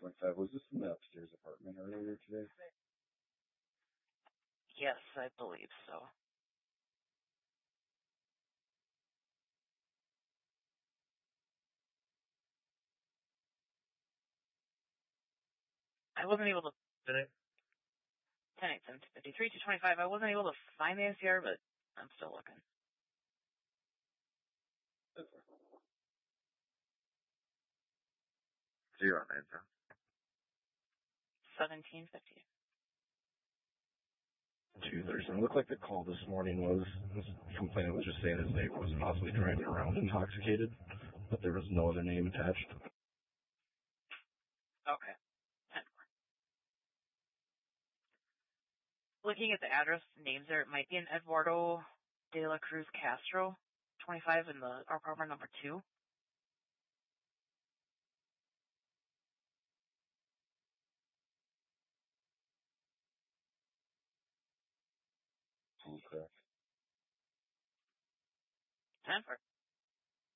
25. Was this in the upstairs apartment earlier today? Yes, I believe so. I wasn't able to... 10, 8, 7, 53, 225. I wasn't able to find the NCR, but I'm still looking. That's fine. 090. 1750. 237. It looked like the call this morning was, the complainant was just saying his neighbor was possibly driving around intoxicated, but there was no other name attached. Okay. 10. Looking at the address names there, it might be an Eduardo de la Cruz Castro, 25 in the apartment number 2. Okay. 10 for